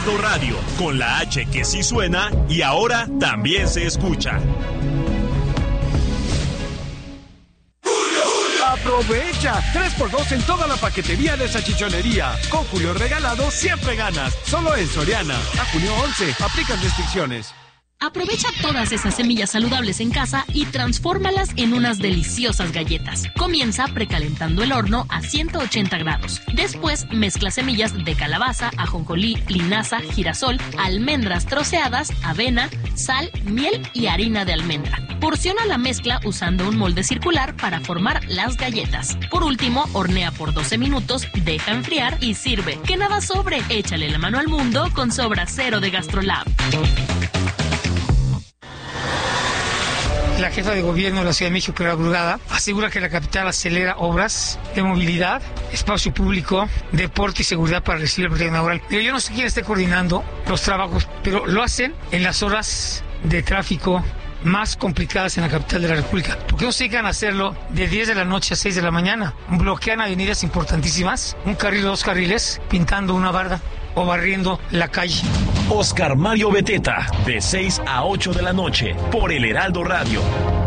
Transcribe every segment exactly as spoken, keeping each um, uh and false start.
Heraldo Radio, con la H que sí suena y ahora también se escucha. ¡Aprovecha! tres por dos en toda la paquetería de salchichonería. Con Julio Regalado siempre ganas. Solo en Soriana. A junio once. Aplican restricciones. Aprovecha todas esas semillas saludables en casa y transfórmalas en unas deliciosas galletas. Comienza precalentando el horno a ciento ochenta grados. Después mezcla semillas de calabaza, ajonjolí, linaza, girasol, almendras troceadas, avena, sal, miel y harina de almendra. Porciona la mezcla usando un molde circular para formar las galletas. Por último, hornea por doce minutos, deja enfriar y sirve. Que nada sobre. Échale la mano al mundo con Sobra Cero de GastroLab. La jefa de gobierno de la Ciudad de México, Clara Brugada, asegura que la capital acelera obras de movilidad, espacio público, deporte y seguridad para recibir el partido inaugural. Pero yo no sé quién esté coordinando los trabajos, pero lo hacen en las horas de tráfico más complicadas en la capital de la República. ¿Por qué no se dedican a hacerlo de diez de la noche a seis de la mañana? Bloquean avenidas importantísimas, un carril o dos carriles, pintando una barda o barriendo la calle. Oscar Mario Beteta, de seis a ocho de la noche, por el Heraldo Radio.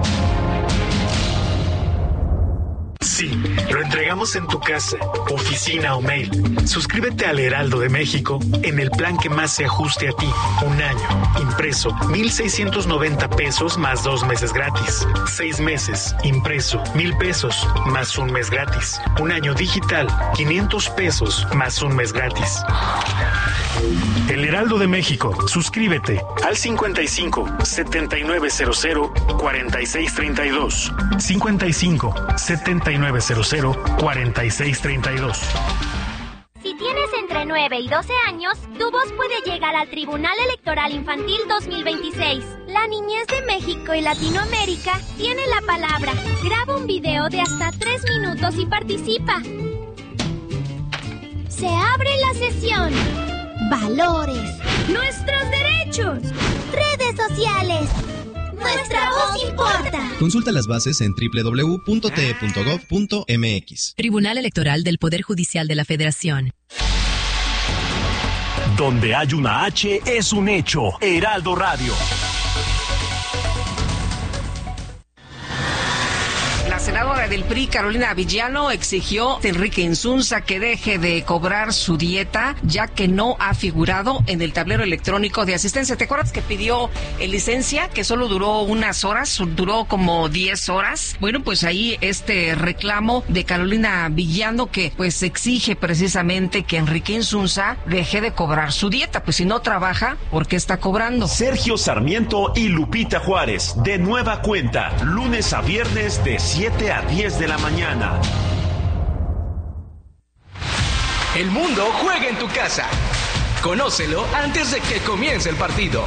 Sí, lo entregamos en tu casa, oficina o mail. Suscríbete al Heraldo de México en el plan que más se ajuste a ti. Un año, impreso, mil seiscientos noventa pesos más dos meses gratis. Seis meses, impreso, mil pesos más un mes gratis. Un año digital, quinientos pesos más un mes gratis. El Heraldo de México, suscríbete al cincuenta y cinco, setenta y nueve cero cero, cuarenta y seis treinta y dos. cincuenta y cinco, setenta y nueve cero cero, cuarenta y seis treinta y dos. Si tienes entre nueve y doce años, tu voz puede llegar al Tribunal Electoral Infantil dos mil veintiséis. La niñez de México y Latinoamérica tiene la palabra. Graba un video de hasta tres minutos y participa. Se abre la sesión. Valores. Nuestros derechos. Redes sociales. Nuestra voz importa. Consulta las bases en doble u doble u doble u punto t e punto gov punto m x. Tribunal Electoral del Poder Judicial de la Federación. Donde hay una H es un hecho. Heraldo Radio. La senadora del P R I, Carolina Villano, exigió a Enrique Insunza que deje de cobrar su dieta, ya que no ha figurado en el tablero electrónico de asistencia. ¿Te acuerdas que pidió eh, licencia, que solo duró unas horas, duró como diez horas? Bueno, pues ahí este reclamo de Carolina Villano, que pues exige precisamente que Enrique Insunza deje de cobrar su dieta, pues si no trabaja, ¿por qué está cobrando? Sergio Sarmiento y Lupita Juárez, de nueva cuenta, lunes a viernes de siete a diez de la mañana. El mundo juega en tu casa. Conócelo antes de que comience el partido.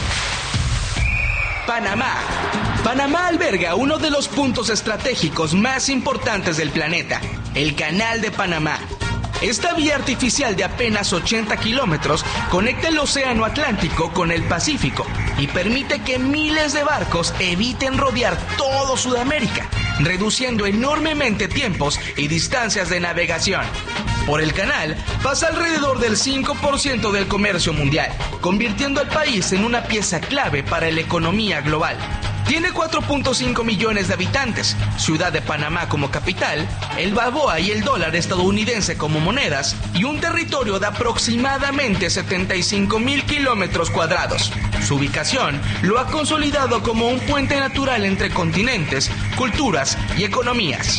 Panamá. Panamá alberga uno de los puntos estratégicos más importantes del planeta, el Canal de Panamá. Esta vía artificial de apenas ochenta kilómetros conecta el Océano Atlántico con el Pacífico y permite que miles de barcos eviten rodear todo Sudamérica, reduciendo enormemente tiempos y distancias de navegación. Por el canal pasa alrededor del cinco por ciento del comercio mundial, convirtiendo al país en una pieza clave para la economía global. Tiene cuatro punto cinco millones de habitantes, Ciudad de Panamá como capital, el balboa y el dólar estadounidense como monedas, y un territorio de aproximadamente setenta y cinco mil kilómetros cuadrados. Su ubicación lo ha consolidado como un puente natural entre continentes, culturas y economías.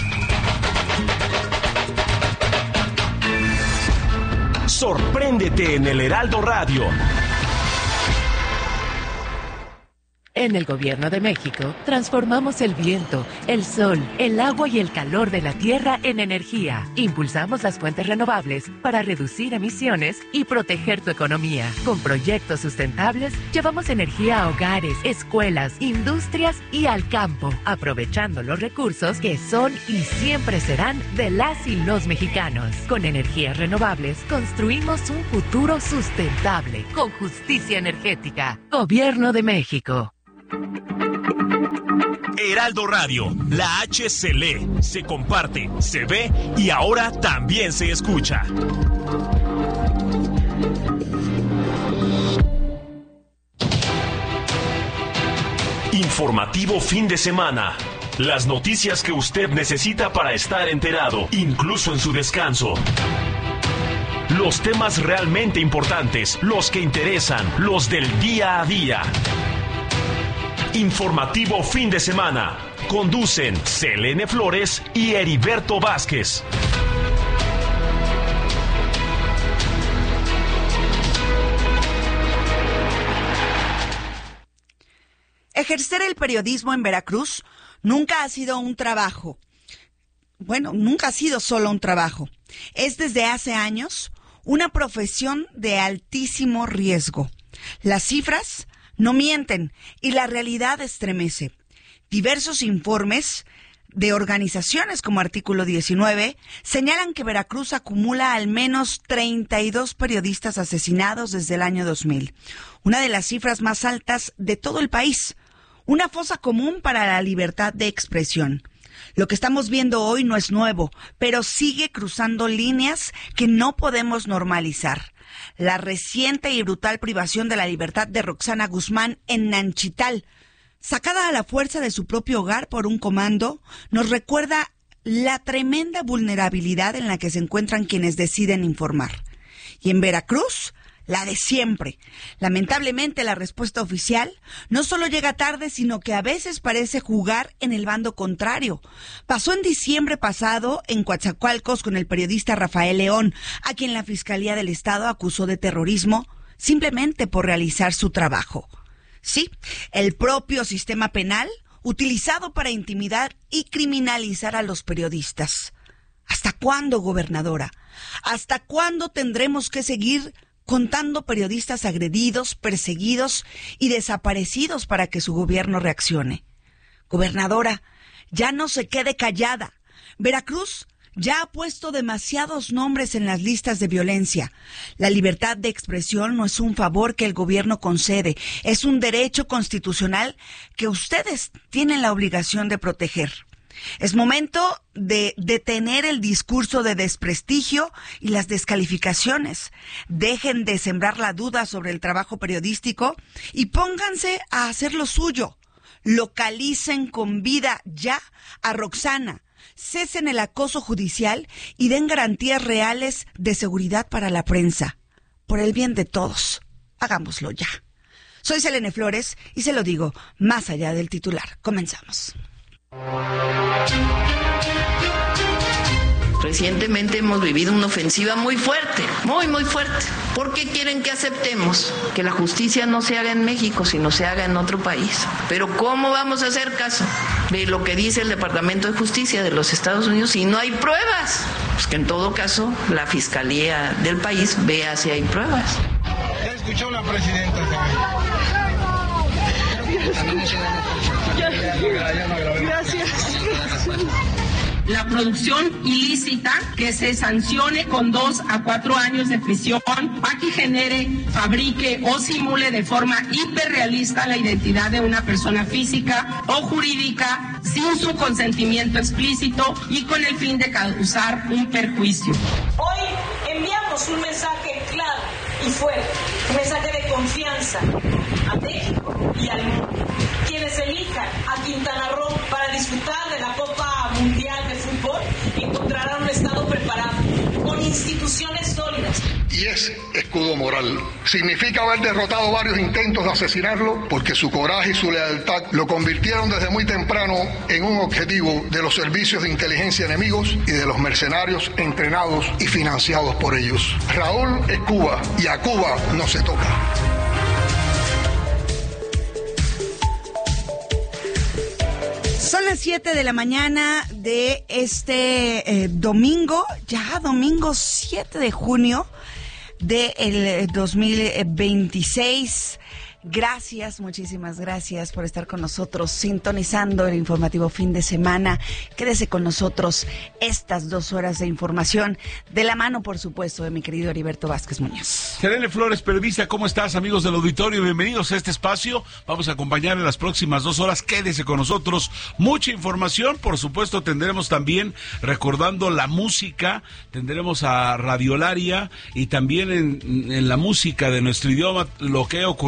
Sorpréndete en el Heraldo Radio. En el Gobierno de México, transformamos el viento, el sol, el agua y el calor de la tierra en energía. Impulsamos las fuentes renovables para reducir emisiones y proteger tu economía. Con proyectos sustentables, llevamos energía a hogares, escuelas, industrias y al campo, aprovechando los recursos que son y siempre serán de las y los mexicanos. Con energías renovables, construimos un futuro sustentable, con justicia energética. Gobierno de México. Heraldo Radio, la H se lee, se comparte, se ve y ahora también se escucha. Informativo fin de semana. Las noticias que usted necesita para estar enterado, incluso en su descanso. Los temas realmente importantes, los que interesan, los del día a día. Informativo fin de semana. Conducen Selene Flores y Heriberto Vázquez. Ejercer el periodismo en Veracruz nunca ha sido un trabajo. Bueno, nunca ha sido solo un trabajo. Es desde hace años una profesión de altísimo riesgo. Las cifras no mienten y la realidad estremece. Diversos informes de organizaciones como Artículo diecinueve señalan que Veracruz acumula al menos treinta y dos periodistas asesinados desde el año dos mil, una de las cifras más altas de todo el país. Una fosa común para la libertad de expresión. Lo que estamos viendo hoy no es nuevo, pero sigue cruzando líneas que no podemos normalizar. La reciente y brutal privación de la libertad de Roxana Guzmán en Nanchital, sacada a la fuerza de su propio hogar por un comando, nos recuerda la tremenda vulnerabilidad en la que se encuentran quienes deciden informar. Y en Veracruz, la de siempre. Lamentablemente, la respuesta oficial no solo llega tarde, sino que a veces parece jugar en el bando contrario. Pasó en diciembre pasado en Coatzacoalcos con el periodista Rafael León, a quien la Fiscalía del Estado acusó de terrorismo simplemente por realizar su trabajo. Sí, el propio sistema penal utilizado para intimidar y criminalizar a los periodistas. ¿Hasta cuándo, gobernadora? ¿Hasta cuándo tendremos que seguir contando periodistas agredidos, perseguidos y desaparecidos para que su gobierno reaccione? Gobernadora, ya no se quede callada. Veracruz ya ha puesto demasiados nombres en las listas de violencia. La libertad de expresión no es un favor que el gobierno concede, es un derecho constitucional que ustedes tienen la obligación de proteger. Es momento de detener el discurso de desprestigio y las descalificaciones. Dejen de sembrar la duda sobre el trabajo periodístico y pónganse a hacer lo suyo. Localicen con vida ya a Roxana. Cesen el acoso judicial y den garantías reales de seguridad para la prensa. Por el bien de todos, hagámoslo ya. Soy Selene Flores y se lo digo más allá del titular. Comenzamos. Recientemente hemos vivido una ofensiva muy fuerte, muy, muy fuerte. ¿Por qué quieren que aceptemos que la justicia no se haga en México, sino se haga en otro país? Pero ¿cómo vamos a hacer caso de lo que dice el Departamento de Justicia de los Estados Unidos si no hay pruebas? Pues que en todo caso la Fiscalía del país vea si hay pruebas. Ya escuchó la presidenta. Gracias. La producción ilícita que se sancione con dos a cuatro años de prisión a que genere, fabrique o simule de forma hiperrealista la identidad de una persona física o jurídica sin su consentimiento explícito y con el fin de causar un perjuicio. Hoy enviamos un mensaje claro y fuerte, un mensaje de confianza a México y al mundo. Quienes elijan a Quintana Roo para disfrutar de la Copa Mundial de Fútbol encontrarán un Estado preparado, con instituciones sólidas. Y ese escudo moral significa haber derrotado varios intentos de asesinarlo, porque su coraje y su lealtad lo convirtieron desde muy temprano en un objetivo de los servicios de inteligencia enemigos y de los mercenarios entrenados y financiados por ellos. Raúl es Cuba y a Cuba no se toca. Son las siete de la mañana de este eh, domingo, ya domingo siete de junio del dos mil veintiséis. Gracias, muchísimas gracias por estar con nosotros, sintonizando el informativo fin de semana. Quédese con nosotros estas dos horas de información, de la mano, por supuesto, de mi querido Heriberto Vázquez Muñoz. Selene Flores, periodista, ¿cómo estás, amigos del auditorio? Bienvenidos a este espacio. Vamos a acompañar en las próximas dos horas. Quédese con nosotros. Mucha información, por supuesto, tendremos también, recordando la música, tendremos a Radiolaria y también en, en la música de nuestro idioma, lo que ha ocurrido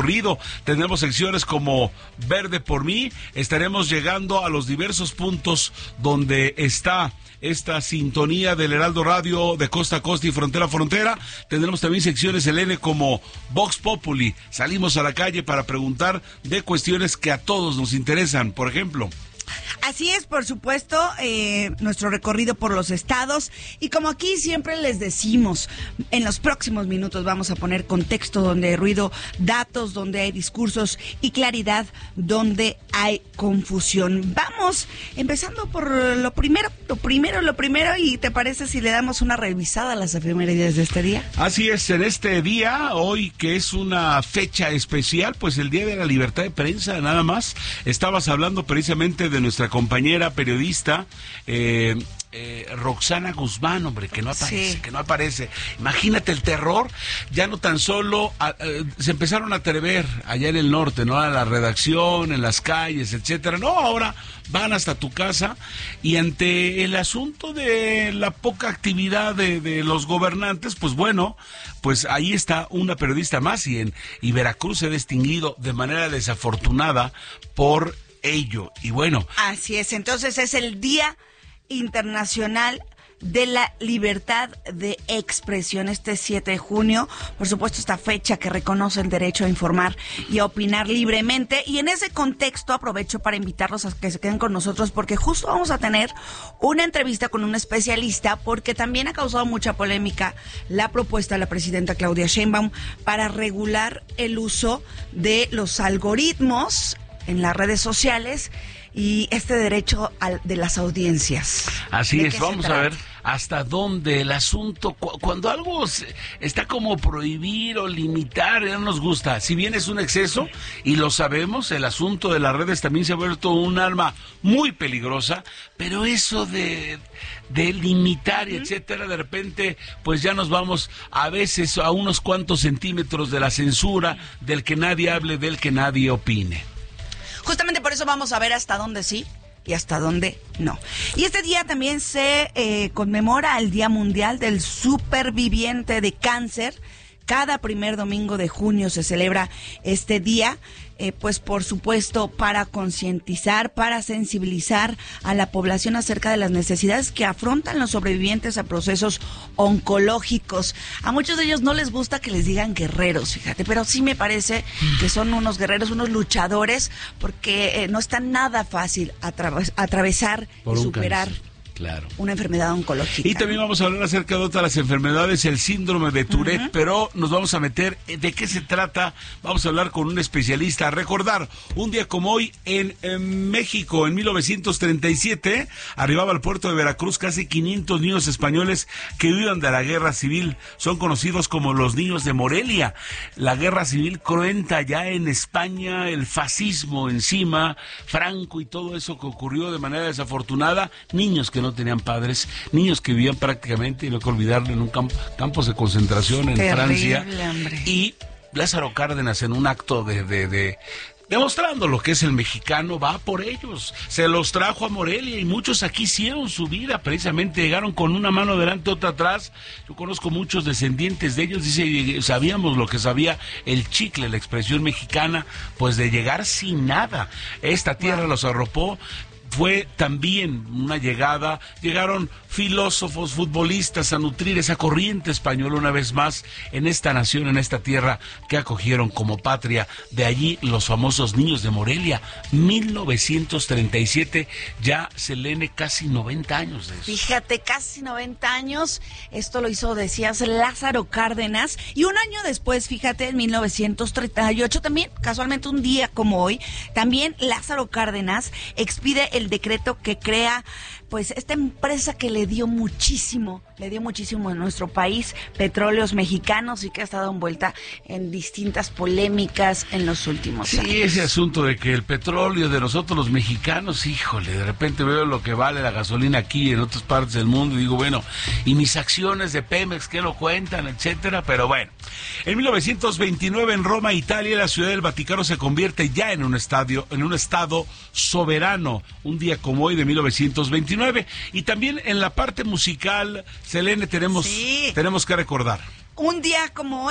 tendremos secciones como Verde por mí, estaremos llegando a los diversos puntos donde está esta sintonía del Heraldo Radio de costa a costa y frontera a frontera. Tendremos también secciones, Elene, como Vox Populi. Salimos a la calle para preguntar de cuestiones que a todos nos interesan, por ejemplo. Así es, por supuesto, eh, nuestro recorrido por los estados, y como aquí siempre les decimos, en los próximos minutos vamos a poner contexto donde hay ruido, datos donde hay discursos y claridad donde hay confusión. Vamos empezando por lo primero, lo primero, lo primero, y ¿te parece si le damos una revisada a las efemérides de este día? Así es, en este día, hoy que es una fecha especial, pues el Día de la Libertad de Prensa, nada más. Estabas hablando precisamente de nuestra compañera periodista eh, eh, Roxana Guzmán, hombre, que no aparece, sí. que no aparece. Imagínate el terror, ya no tan solo a, a, se empezaron a atrever allá en el norte, ¿no? A la redacción, en las calles, etcétera. No, ahora van hasta tu casa, y ante el asunto de la poca actividad de, de los gobernantes, pues bueno, pues ahí está una periodista más, y en y Veracruz se ha distinguido de manera desafortunada por ello. Y bueno, así es, entonces es el Día Internacional de la Libertad de Expresión, este siete de junio, por supuesto, esta fecha que reconoce el derecho a informar y a opinar libremente. Y en ese contexto aprovecho para invitarlos a que se queden con nosotros, porque justo vamos a tener una entrevista con un especialista, porque también ha causado mucha polémica la propuesta de la presidenta Claudia Sheinbaum para regular el uso de los algoritmos en las redes sociales y este derecho al, de las audiencias. Así es, vamos a ver hasta dónde el asunto, cu cuando algo se, está como prohibir o limitar, no nos gusta. Si bien es un exceso, y lo sabemos, el asunto de las redes también se ha vuelto un arma muy peligrosa, pero eso de, de limitar, y etcétera, de repente, pues ya nos vamos a veces a unos cuantos centímetros de la censura, del que nadie hable, del que nadie opine. Justamente por eso vamos a ver hasta dónde sí y hasta dónde no. Y este día también se eh, conmemora el Día Mundial del Superviviente de Cáncer. Cada primer domingo de junio se celebra este día, eh, pues por supuesto para concientizar, para sensibilizar a la población acerca de las necesidades que afrontan los sobrevivientes a procesos oncológicos. A muchos de ellos no les gusta que les digan guerreros, fíjate, pero sí me parece que son unos guerreros, unos luchadores, porque eh, no está nada fácil atraves atravesar y superar Claro. una enfermedad oncológica. Y también vamos a hablar acerca de otras las enfermedades, el síndrome de Tourette, uh-huh. pero nos vamos a meter de qué se trata. Vamos a hablar con un especialista. A recordar, un día como hoy en, en México, en mil novecientos treinta y siete, arribaba al puerto de Veracruz casi quinientos niños españoles que huían de la guerra civil. Son conocidos como los niños de Morelia. La guerra civil cruenta ya en España, el fascismo encima, Franco y todo eso que ocurrió de manera desafortunada. Niños que no tenían padres, niños que vivían prácticamente, y no hay que olvidarlo, en un campo, campos de concentración en Terrible, Francia. Hombre. Y Lázaro Cárdenas, en un acto de, de, de demostrando lo que es el mexicano, va por ellos, se los trajo a Morelia, y muchos aquí hicieron su vida, precisamente llegaron con una mano delante, otra atrás. Yo conozco muchos descendientes de ellos, dice, sabíamos lo que sabía el chicle, la expresión mexicana, pues de llegar sin nada. Esta tierra wow. los arropó. Fue también una llegada, llegaron filósofos, futbolistas a nutrir esa corriente española una vez más en esta nación, en esta tierra que acogieron como patria. De allí los famosos niños de Morelia, mil novecientos treinta y siete, ya Selene, casi noventa años de eso. Fíjate, casi noventa años, esto lo hizo, decías, Lázaro Cárdenas, y un año después, fíjate, en mil novecientos treinta y ocho, también, casualmente un día como hoy, también Lázaro Cárdenas expide el decreto que crea pues esta empresa que le dio muchísimo, le dio muchísimo a nuestro país, Petróleos Mexicanos, y que ha estado envuelta en distintas polémicas en los últimos sí, años. Sí, ese asunto de que el petróleo de nosotros los mexicanos, híjole, de repente veo lo que vale la gasolina aquí en otras partes del mundo y digo, bueno, y mis acciones de Pemex, ¿qué lo cuentan?, etcétera, pero bueno. En mil novecientos veintinueve, en Roma, Italia, la ciudad del Vaticano se convierte ya en un estadio, en un estado soberano, un día como hoy de mil novecientos veintinueve. Y también en la parte musical, Selene, tenemos, sí. tenemos que recordar. Un día como hoy,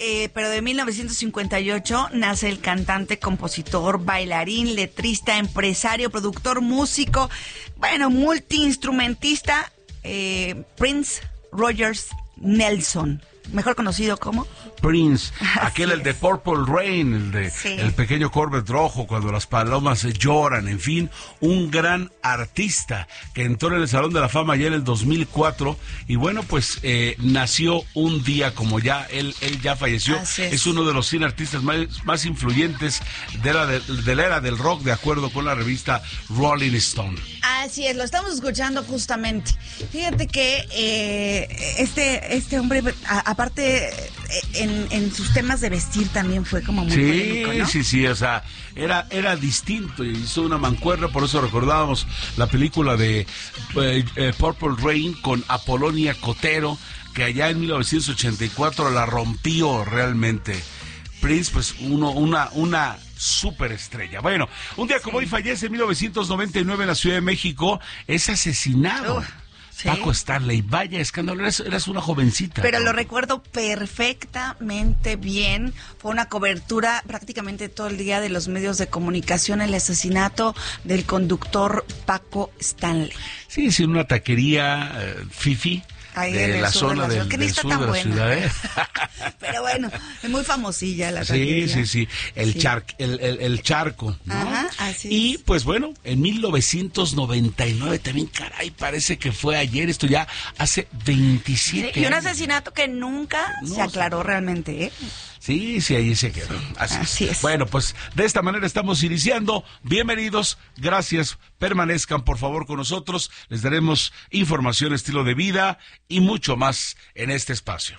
eh, pero de mil novecientos cincuenta y ocho, nace el cantante, compositor, bailarín, letrista, empresario, productor, músico, bueno, multiinstrumentista, eh, Prince Rogers Nelson, mejor conocido como Prince, Así aquel el es. de Purple Rain, el de Sí. el pequeño Corvette rojo, cuando las palomas lloran, en fin, un gran artista que entró en el Salón de la Fama ya en el dos mil cuatro y bueno, pues eh, nació un día como ya, él, él ya falleció, Así es. es. uno de los cien artistas más, más influyentes de la, de, de la era del rock, de acuerdo con la revista Rolling Stone. Así es, lo estamos escuchando justamente. Fíjate que eh, este este hombre, a, aparte, eh, en, en sus temas de vestir también fue como muy Sí, polémico, ¿no? sí, sí, o sea, era, era distinto, hizo una mancuerna, por eso recordábamos la película de eh, eh, Purple Rain con Apolonia Cotero, que allá en mil novecientos ochenta y cuatro la rompió realmente. Prince, pues uno, una, una superestrella. Bueno, un día como hoy fallece en mil novecientos noventa y nueve en la Ciudad de México, es asesinado. Uf, sí. Paco Stanley, vaya escándalo, eras, eras una jovencita. Pero ¿no? lo recuerdo perfectamente bien. Fue una cobertura prácticamente todo el día de los medios de comunicación, el asesinato del conductor Paco Stanley. Sí, sí, una taquería eh, fifi. Ahí de en el la sur de zona la ciudad, del, que ni del está sur tan de la buena. ciudad, ¿eh? Pero bueno, es muy famosilla la Sí, taquería. sí, sí, el, Sí. char, el, el, el charco, ¿no? Ajá, así y es. pues bueno, en mil novecientos noventa y nueve también, caray, parece que fue ayer, esto ya hace veintisiete Sí, y un años. asesinato que nunca No, se aclaró realmente, ¿eh? Sí, sí, ahí se quedó. Así, Así es. es. Bueno, pues de esta manera estamos iniciando. Bienvenidos, gracias. Permanezcan por favor con nosotros. Les daremos información, estilo de vida y mucho más en este espacio.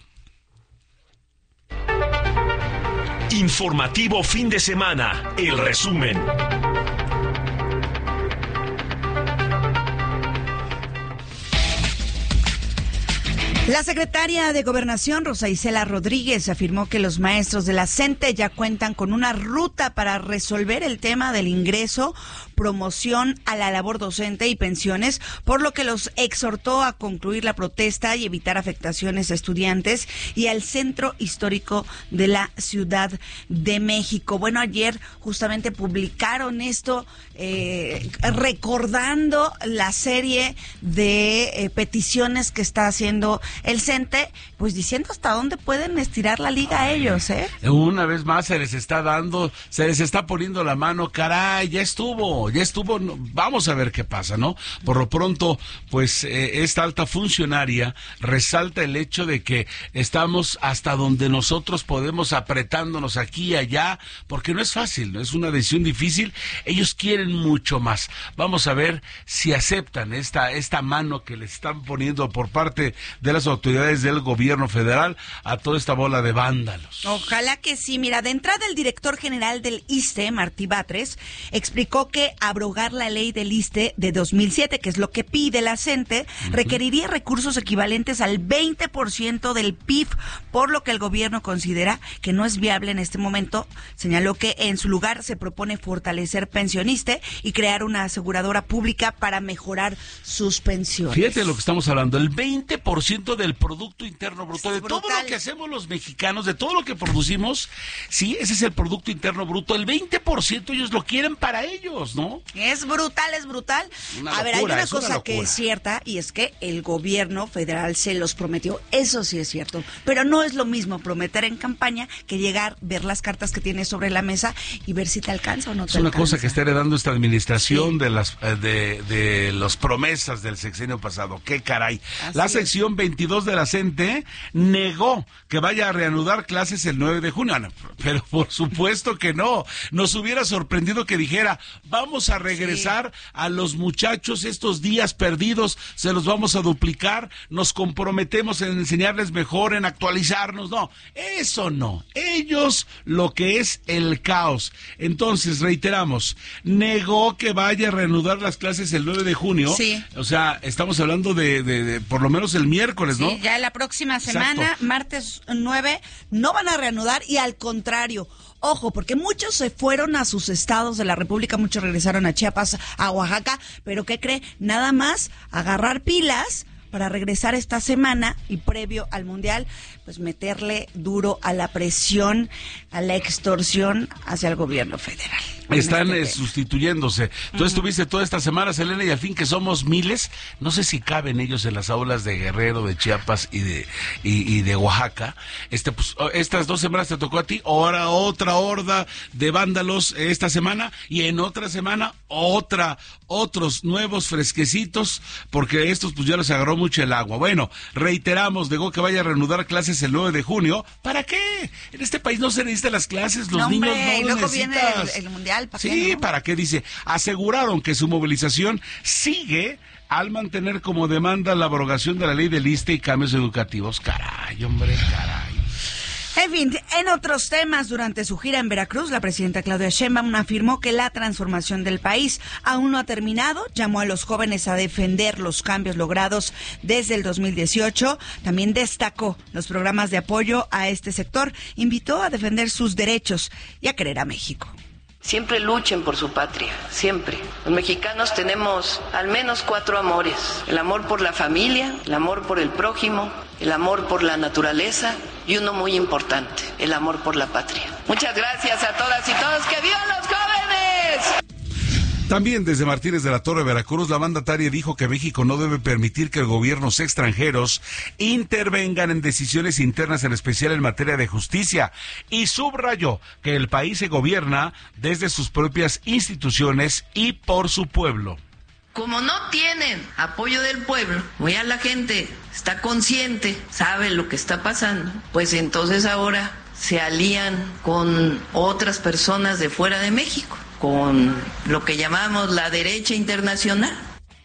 Informativo fin de semana, el resumen. La secretaria de Gobernación, Rosa Isela Rodríguez, afirmó que los maestros de la CENTE ya cuentan con una ruta para resolver el tema del ingreso, promoción a la labor docente y pensiones, por lo que los exhortó a concluir la protesta y evitar afectaciones a estudiantes y al centro histórico de la Ciudad de México. Bueno, ayer justamente publicaron esto, eh, recordando la serie de eh, peticiones que está haciendo el CENTE, pues diciendo hasta dónde pueden estirar la liga a ellos, ¿eh? Una vez más se les está dando, se les está poniendo la mano, caray, ya estuvo, ya estuvo, no, vamos a ver qué pasa, ¿no? Por lo pronto, pues eh, esta alta funcionaria resalta el hecho de que estamos hasta donde nosotros podemos, apretándonos aquí y allá, porque no es fácil, ¿no? Es una decisión difícil, ellos quieren mucho más. Vamos a ver si aceptan esta, esta mano que les están poniendo por parte de las autoridades del gobierno federal a toda esta bola de vándalos. Ojalá que sí. Mira, de entrada el director general del ISSSTE, Martí Batres, explicó que abrogar la ley del ISSSTE de dos mil siete, que es lo que pide la CENTE, uh-huh, requeriría recursos equivalentes al veinte por ciento del P I B, por lo que el gobierno considera que no es viable en este momento. Señaló que en su lugar se propone fortalecer Pensioniste y crear una aseguradora pública para mejorar sus pensiones. Fíjate lo que estamos hablando, el veinte por ciento del Producto Interno Bruto, de brutal. todo lo que hacemos los mexicanos, de todo lo que producimos, sí, ese es el Producto Interno Bruto, el veinte por ciento ellos lo quieren para ellos, ¿no? Es brutal, es brutal. Una A ver, locura, hay una es una cosa que locura. es cierta y es que el gobierno federal se los prometió, eso sí es cierto, pero no es lo mismo prometer en campaña que llegar, ver las cartas que tienes sobre la mesa y ver si te alcanza o no te Es una alcanza. cosa que está heredando esta administración Sí. de las eh, de, de las promesas del sexenio pasado. ¡Qué caray! Así la es. sección veintidós de la CENTE negó que vaya a reanudar clases el nueve de junio. No, pero por supuesto que no. Nos hubiera sorprendido que dijera, vamos a regresar sí. a los muchachos estos días perdidos, se los vamos a duplicar, nos comprometemos en enseñarles mejor, en actualizarnos. No, eso no. Ellos lo que es el caos. Entonces, reiteramos, negó que vaya a reanudar las clases el nueve de junio. Sí. O sea, estamos hablando de, de, de por lo menos el miércoles, ¿no? Sí, ya la próxima semana, Exacto. martes nueve, no van a reanudar y al contrario, ojo, porque muchos se fueron a sus estados de la República, muchos regresaron a Chiapas, a Oaxaca, pero ¿qué cree? Nada más agarrar pilas para regresar esta semana y previo al Mundial, pues meterle duro a la presión, a la extorsión hacia el gobierno federal. Están este eh, sustituyéndose. Tú uh-huh. estuviste toda esta semana, Selena, y al fin que somos miles, no sé si caben ellos en las aulas de Guerrero, de Chiapas y de y, y de Oaxaca. Este, pues, estas dos semanas te tocó a ti, ahora otra horda de vándalos esta semana, y en otra semana otra, otros nuevos fresquecitos, porque estos pues ya les agarró mucho el agua. Bueno, reiteramos, digo que vaya a reanudar clases el nueve de junio. ¿Para qué? En este país no se necesitan las clases, los no, niños hombre, no luego necesitan. Viene el, el mundial. ¿Para sí, qué no? ¿para qué? Dice, aseguraron que su movilización sigue al mantener como demanda la abrogación de la ley del I S S S T E y cambios educativos. Caray, hombre, caray. En fin, en otros temas, durante su gira en Veracruz, la presidenta Claudia Sheinbaum afirmó que la transformación del país aún no ha terminado. Llamó a los jóvenes a defender los cambios logrados desde el dos mil dieciocho. También destacó los programas de apoyo a este sector. Invitó a defender sus derechos y a querer a México. Siempre luchen por su patria, siempre. Los mexicanos tenemos al menos cuatro amores: el amor por la familia, el amor por el prójimo, el amor por la naturaleza y uno muy importante, el amor por la patria. Muchas gracias a todas y todos. ¡Que vivan los jóvenes! También desde Martínez de la Torre, Veracruz, la mandataria dijo que México no debe permitir que gobiernos extranjeros intervengan en decisiones internas, en especial en materia de justicia, y subrayó que el país se gobierna desde sus propias instituciones y por su pueblo. Como no tienen apoyo del pueblo, o ya la gente está consciente, sabe lo que está pasando, pues entonces ahora se alían con otras personas de fuera de México, con lo que llamamos la derecha internacional.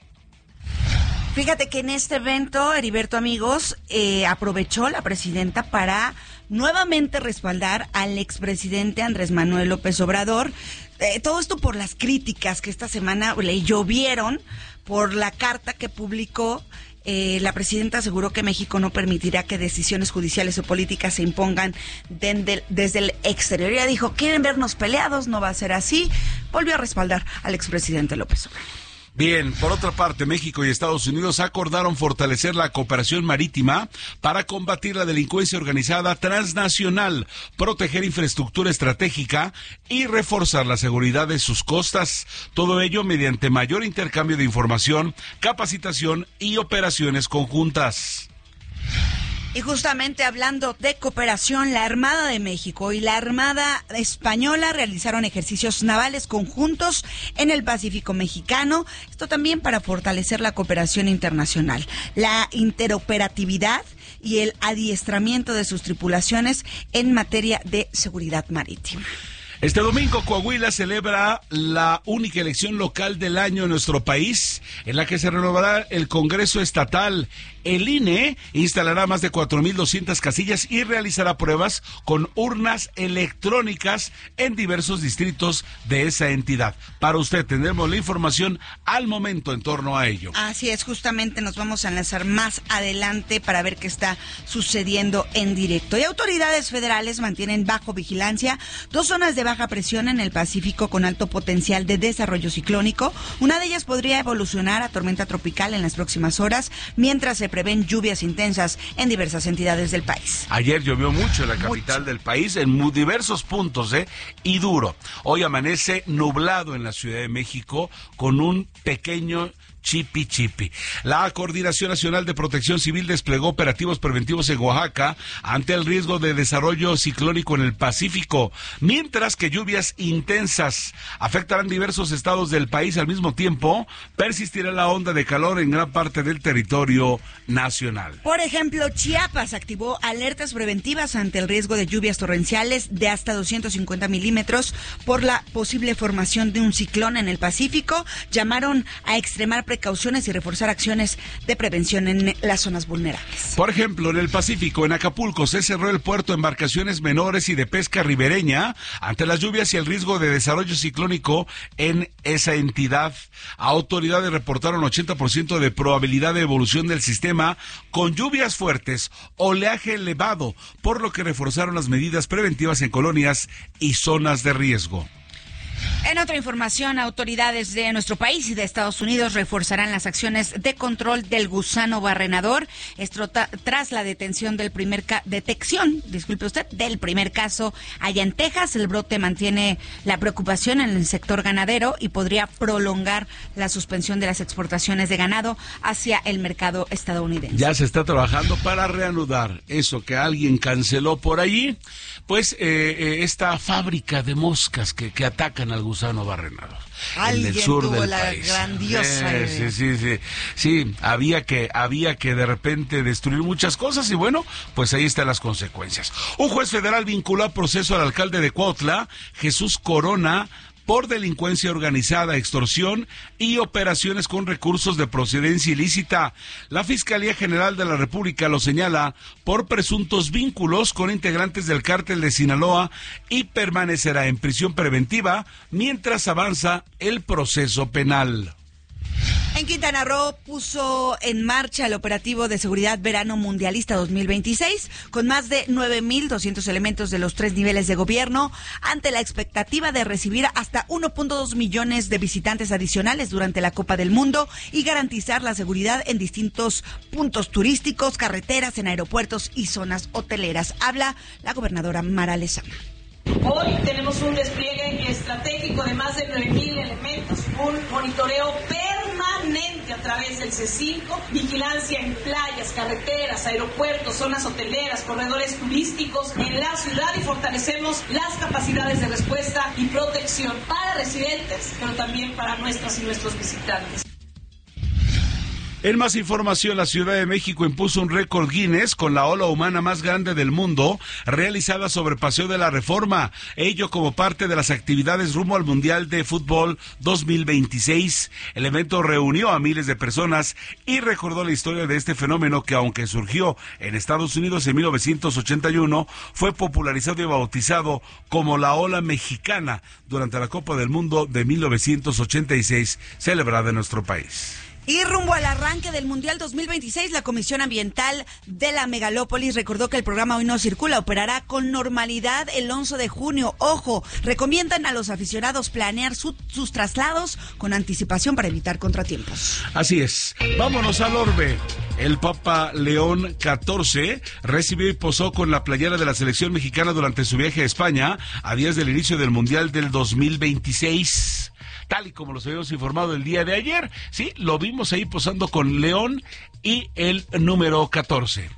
Fíjate que en este evento, Heriberto, amigos, eh, aprovechó la presidenta para nuevamente respaldar al expresidente Andrés Manuel López Obrador. Eh, todo esto por las críticas que esta semana le llovieron por la carta que publicó. Eh, la presidenta aseguró que México no permitirá que decisiones judiciales o políticas se impongan de, desde el exterior. Ella dijo, quieren vernos peleados, no va a ser así. Volvió a respaldar al expresidente López Obrador. Bien, por otra parte, México y Estados Unidos acordaron fortalecer la cooperación marítima para combatir la delincuencia organizada transnacional, proteger infraestructura estratégica y reforzar la seguridad de sus costas. Todo ello mediante mayor intercambio de información, capacitación y operaciones conjuntas. Y justamente hablando de cooperación, la Armada de México y la Armada Española realizaron ejercicios navales conjuntos en el Pacífico mexicano. Esto también para fortalecer la cooperación internacional, la interoperatividad y el adiestramiento de sus tripulaciones en materia de seguridad marítima. Este domingo, Coahuila celebra la única elección local del año en nuestro país, en la que se renovará el Congreso Estatal. El I N E instalará más de cuatro mil doscientas casillas y realizará pruebas con urnas electrónicas en diversos distritos de esa entidad. Para usted tendremos la información al momento en torno a ello. Así es, justamente nos vamos a enlazar más adelante para ver qué está sucediendo en directo. Y autoridades federales mantienen bajo vigilancia dos zonas de baja presión en el Pacífico con alto potencial de desarrollo ciclónico. Una de ellas podría evolucionar a tormenta tropical en las próximas horas, mientras se prevén lluvias intensas en diversas entidades del país. Ayer llovió mucho en la capital mucho. del país, en muy diversos puntos, ¿eh? Y duro. Hoy amanece nublado en la Ciudad de México con un pequeño chipi chipi. La Coordinación Nacional de Protección Civil desplegó operativos preventivos en Oaxaca ante el riesgo de desarrollo ciclónico en el Pacífico, mientras que lluvias intensas afectarán diversos estados del país al mismo tiempo. Persistirá la onda de calor en gran parte del territorio nacional. Por ejemplo, Chiapas activó alertas preventivas ante el riesgo de lluvias torrenciales de hasta doscientos cincuenta milímetros por la posible formación de un ciclón en el Pacífico. Llamaron a extremar precauciones y reforzar acciones de prevención en las zonas vulnerables. Por ejemplo, en el Pacífico, en Acapulco, se cerró el puerto a embarcaciones menores y de pesca ribereña ante las lluvias y el riesgo de desarrollo ciclónico en esa entidad. Autoridades reportaron ochenta por ciento de probabilidad de evolución del sistema con lluvias fuertes, oleaje elevado, por lo que reforzaron las medidas preventivas en colonias y zonas de riesgo. En otra información, autoridades de nuestro país y de Estados Unidos reforzarán las acciones de control del gusano barrenador. Esto tras la detención del primer ca- detección, disculpe usted, del primer caso allá en Texas. El brote mantiene la preocupación en el sector ganadero y podría prolongar la suspensión de las exportaciones de ganado hacia el mercado estadounidense. Ya se está trabajando para reanudar eso que alguien canceló por allí, pues eh, eh, esta fábrica de moscas que, que atacan al gusano barrenador. Alguien en el sur tuvo del la país. grandiosa Eh, idea. sí, sí, sí, sí, había que, había que de repente destruir muchas cosas y bueno, pues ahí están las consecuencias. Un juez federal vinculó a proceso al alcalde de Cuautla, Jesús Corona, por delincuencia organizada, extorsión y operaciones con recursos de procedencia ilícita. La Fiscalía General de la República lo señala por presuntos vínculos con integrantes del cártel de Sinaloa y permanecerá en prisión preventiva mientras avanza el proceso penal. En Quintana Roo puso en marcha el operativo de seguridad verano mundialista dos mil veintiséis con más de nueve mil doscientos elementos de los tres niveles de gobierno ante la expectativa de recibir hasta uno punto dos millones de visitantes adicionales durante la Copa del Mundo y garantizar la seguridad en distintos puntos turísticos, carreteras, en aeropuertos y zonas hoteleras. Habla la gobernadora Mara Lezama. Hoy tenemos un despliegue estratégico de más de nueve mil elementos, un monitoreo permanente a través del C cinco, vigilancia en playas, carreteras, aeropuertos, zonas hoteleras, corredores turísticos en la ciudad y fortalecemos las capacidades de respuesta y protección para residentes, pero también para nuestras y nuestros visitantes. En más información, la Ciudad de México impuso un récord Guinness con la ola humana más grande del mundo, realizada sobre Paseo de la Reforma, ello como parte de las actividades rumbo al Mundial de Fútbol dos mil veintiséis. El evento reunió a miles de personas y recordó la historia de este fenómeno que, aunque surgió en Estados Unidos en mil novecientos ochenta y uno, fue popularizado y bautizado como la ola mexicana durante la Copa del Mundo de mil novecientos ochenta y seis, celebrada en nuestro país. Y rumbo al arranque del Mundial dos mil veintiséis, la Comisión Ambiental de la Megalópolis recordó que el programa Hoy No Circula operará con normalidad el once de junio. Ojo, recomiendan a los aficionados planear su, sus traslados con anticipación para evitar contratiempos. Así es. Vámonos al orbe. El Papa León catorce recibió y posó con la playera de la selección mexicana durante su viaje a España a días del inicio del Mundial del dos mil veintiséis. Tal y como los habíamos informado el día de ayer, sí, lo vimos ahí posando con León y el número catorce.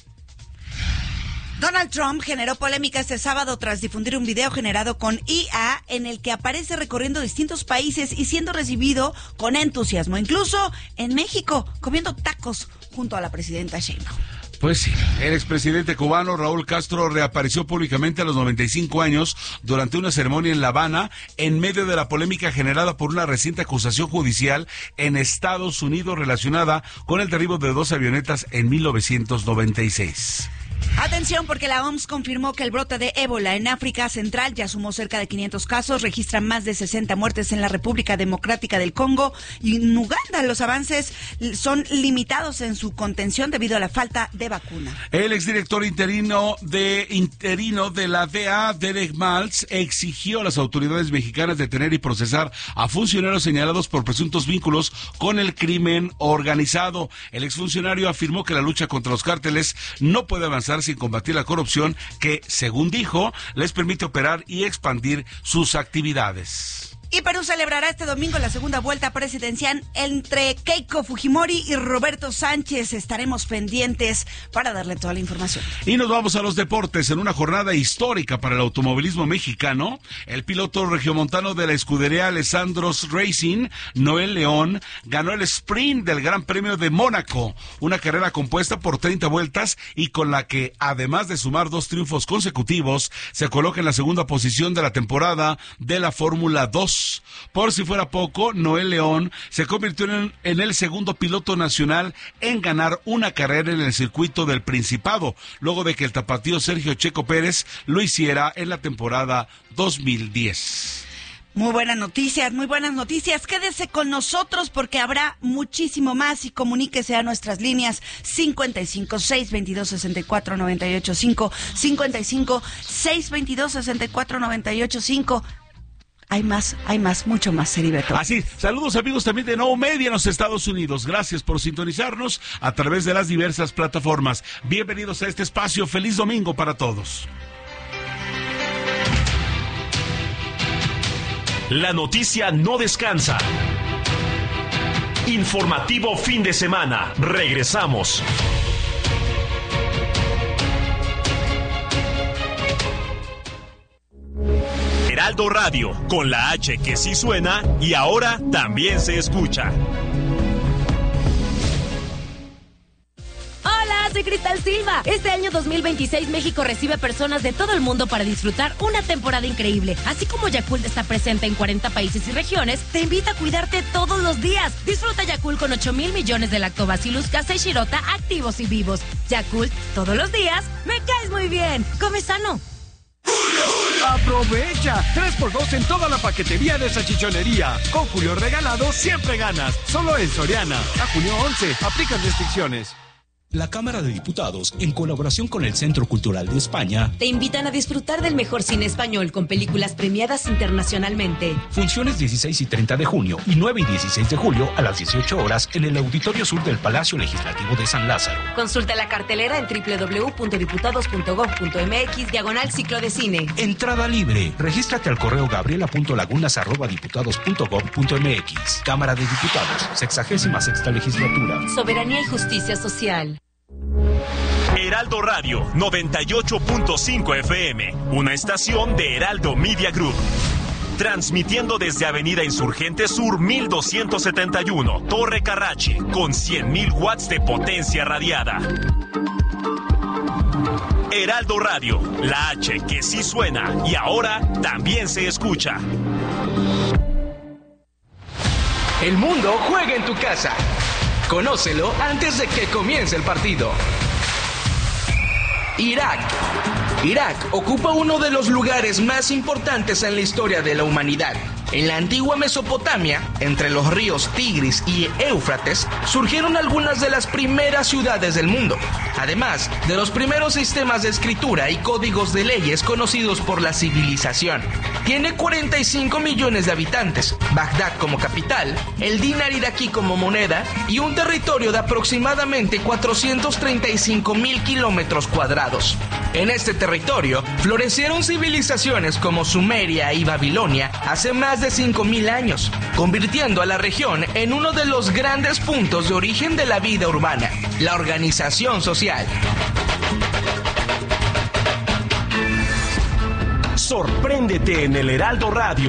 Donald Trump generó polémica este sábado tras difundir un video generado con I A en el que aparece recorriendo distintos países y siendo recibido con entusiasmo, incluso en México, comiendo tacos junto a la presidenta Sheinbaum. Pues sí, el expresidente cubano Raúl Castro reapareció públicamente a los noventa y cinco años durante una ceremonia en La Habana en medio de la polémica generada por una reciente acusación judicial en Estados Unidos relacionada con el derribo de dos avionetas en mil novecientos noventa y seis. Atención, porque la O M S confirmó que el brote de ébola en África Central ya sumó cerca de quinientos casos, registra más de sesenta muertes en la República Democrática del Congo y en Uganda. Los avances son limitados en su contención debido a la falta de vacuna. El exdirector interino de interino de la D E A, Derek Maltz, exigió a las autoridades mexicanas detener y procesar a funcionarios señalados por presuntos vínculos con el crimen organizado. El exfuncionario afirmó que la lucha contra los cárteles no puede avanzar sin combatir la corrupción que, según dijo, les permite operar y expandir sus actividades. Y Perú celebrará este domingo la segunda vuelta presidencial entre Keiko Fujimori y Roberto Sánchez. Estaremos pendientes para darle toda la información. Y nos vamos a los deportes. En una jornada histórica para el automovilismo mexicano, el piloto regiomontano de la escudería Alessandros Racing, Noel León, ganó el sprint del Gran Premio de Mónaco, una carrera compuesta por treinta vueltas y con la que, además de sumar dos triunfos consecutivos, se coloca en la segunda posición de la temporada de la Fórmula dos. Por si fuera poco, Noel León se convirtió en, en el segundo piloto nacional en ganar una carrera en el circuito del Principado, luego de que el tapatío Sergio Checo Pérez lo hiciera en la temporada dos mil diez. Muy buenas noticias, muy buenas noticias. Quédese con nosotros porque habrá muchísimo más y comuníquese a nuestras líneas cincuenta y cinco, seiscientos veintidós, sesenta y cuatro, noventa y ocho, cinco, cincuenta y cinco, seiscientos veintidós, sesenta y cuatro, noventa y ocho, cinco. hay más, hay más, mucho más, Heriberto. Así, saludos amigos también de Now Media en los Estados Unidos. Gracias por sintonizarnos a través de las diversas plataformas. Bienvenidos a este espacio. Feliz domingo para todos. La noticia no descansa. Informativo fin de semana. Regresamos. Heraldo Radio, con la H que sí suena y ahora también se escucha. Hola, soy Cristal Silva. Este año dos mil veintiséis México recibe personas de todo el mundo para disfrutar una temporada increíble. Así como Yakult está presente en cuarenta países y regiones, te invita a cuidarte todos los días. Disfruta Yakult con ocho mil millones de lactobacillus casei shirota activos y vivos. Yakult, todos los días, me caes muy bien. Come sano. ¡Aprovecha! tres por dos en toda la paquetería de salchichonería. Con Julio Regalado siempre ganas. Solo en Soriana. A junio once. Aplican restricciones. La Cámara de Diputados, en colaboración con el Centro Cultural de España, te invitan a disfrutar del mejor cine español con películas premiadas internacionalmente. Funciones dieciséis y treinta de junio y nueve y dieciséis de julio a las dieciocho horas en el Auditorio Sur del Palacio Legislativo de San Lázaro. Consulta la cartelera en doble u doble u doble u punto diputados punto gob punto eme equis diagonal ciclo de cine. Entrada libre. Regístrate al correo gabriela punto lagunas arroba diputados punto gob punto eme equis. Cámara de Diputados, sexagésima sexta legislatura. Soberanía y justicia social. Heraldo Radio noventa y ocho punto cinco F M, una estación de Heraldo Media Group. Transmitiendo desde Avenida Insurgente Sur mil doscientos setenta y uno, Torre Carrachi, con cien mil watts de potencia radiada. Heraldo Radio, la H que sí suena y ahora también se escucha. El mundo juega en tu casa. Conócelo antes de que comience el partido. Irak. Irak ocupa uno de los lugares más importantes en la historia de la humanidad. En la antigua Mesopotamia, entre los ríos Tigris y Éufrates, surgieron algunas de las primeras ciudades del mundo, además de los primeros sistemas de escritura y códigos de leyes conocidos por la civilización. Tiene cuarenta y cinco millones de habitantes, Bagdad como capital, el dinar iraquí como moneda y un territorio de aproximadamente cuatrocientos treinta y cinco mil kilómetros cuadrados. En este territorio florecieron civilizaciones como Sumeria y Babilonia hace más de cinco mil años, convirtiendo a la región en uno de los grandes puntos de origen de la vida urbana, la organización social. Sorpréndete en el Heraldo Radio.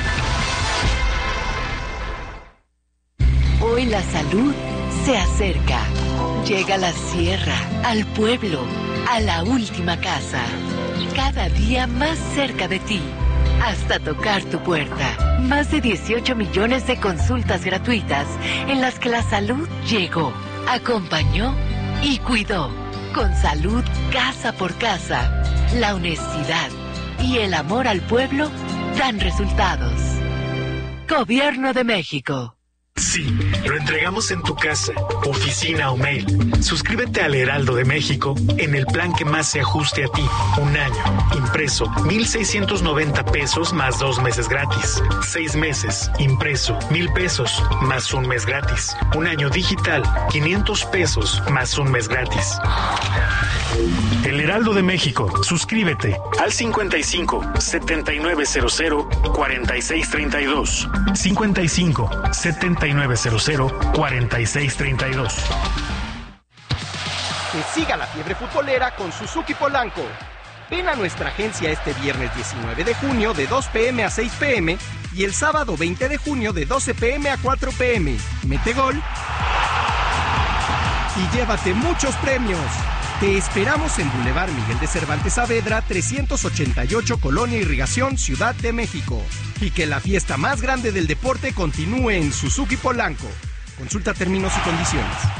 Hoy la salud se acerca. Llega a la sierra, al pueblo, a la última casa. Cada día más cerca de ti. Hasta tocar tu puerta. Más de dieciocho millones de consultas gratuitas en las que la salud llegó, acompañó y cuidó. Con salud casa por casa, la honestidad y el amor al pueblo dan resultados. Gobierno de México. Sí, lo entregamos en tu casa, oficina o mail. Suscríbete al Heraldo de México en el plan que más se ajuste a ti. Un año, impreso, mil seiscientos noventa pesos más dos meses gratis. Seis meses, impreso, mil pesos más un mes gratis. Un año digital, quinientos pesos más un mes gratis. El Heraldo de México, suscríbete al cincuenta y cinco, setenta y nueve cero cero, cuarenta y seis treinta y dos. cincuenta y cinco, setenta y nueve cero cero, cuarenta y seis treinta y dos. Que siga la fiebre futbolera con Suzuki Polanco. Ven a nuestra agencia este viernes diecinueve de junio de dos pm a seis pm y el sábado veinte de junio de doce pm a cuatro pm. Mete gol y llévate muchos premios. Te esperamos en Boulevard Miguel de Cervantes Saavedra, trescientos ochenta y ocho, Colonia Irrigación, Ciudad de México. Y que la fiesta más grande del deporte continúe en Suzuki Polanco. Consulta términos y condiciones.